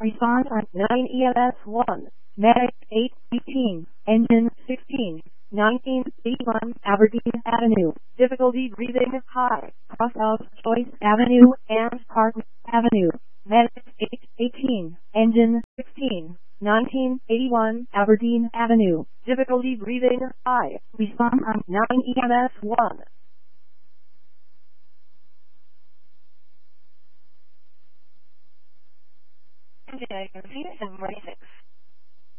Response on 9 EMS 1. Medic 818. Engine 16. 1981 Aberdeen Avenue. Difficulty breathing high. Cross out Choice Avenue and Park Avenue. Medic 818. Engine 16. 1981 Aberdeen Avenue. Difficulty breathing high. Response on 9 EMS 1. Diagnosis and 46.